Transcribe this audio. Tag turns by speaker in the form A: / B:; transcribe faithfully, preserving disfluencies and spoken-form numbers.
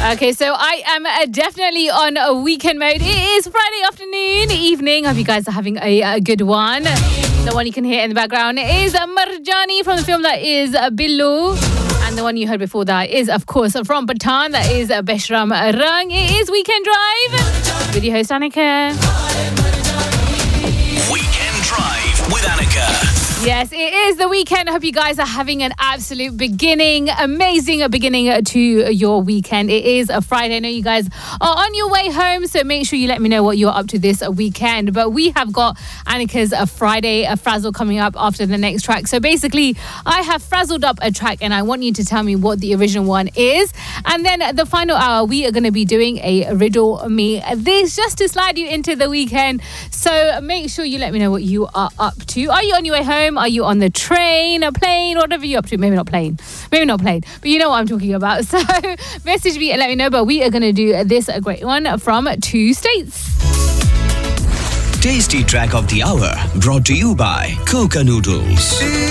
A: Okay, so I am uh, definitely on a weekend mode. It is Friday afternoon, evening. Hope you guys are having a, a good one. The one you can hear in the background is uh, Marjani from the film that is uh, Billu. And the one you heard before that is, of course, from Pathaan. That is uh, Beshram Rang. It is Weekend Drive with your host, Annika.
B: Weekend Drive with Annika.
A: Yes, it is the weekend. I hope you guys are having an absolute beginning, amazing beginning to your weekend. It is a Friday. I know you guys are on your way home, so make sure you let me know what you're up to this weekend. But we have got Annika's a Friday a frazzle coming up after the next track. So basically, I have frazzled up a track and I want you to tell me what the original one is. And then the final hour, we are going to be doing a riddle me this just to slide you into the weekend. So make sure you let me know what you are up to. Are you on your way home? Are you on the train, a plane, whatever you're up to? Maybe not plane. Maybe not plane. But you know what I'm talking about. So message me and let me know. But we are going to do this a great one from Two States.
B: Tasty track of the hour brought to you by Coca Noodles.